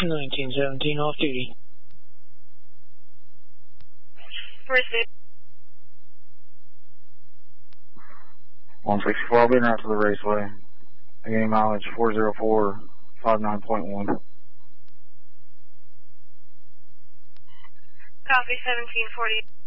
1917 off duty. Receive. 164, I'll be en route to the raceway. Gaining mileage 40459.1. Copy 1740.